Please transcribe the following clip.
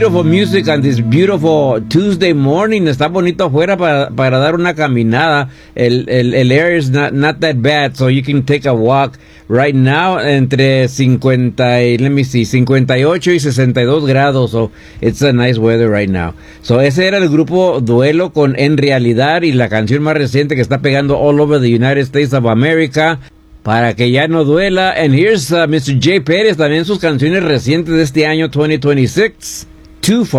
beautiful music on this beautiful Tuesday morning. Está bonito afuera para dar una caminada. El air is not that bad, so you can take a walk right now entre 58 y 62 grados. So it's a nice weather right now. So ese era el grupo Duelo con En Realidad y la canción más reciente que está pegando all over the United States of America. Para que ya no duela. And here's Mr. Jay Pérez, también sus canciones recientes de este año 2026. Too Far.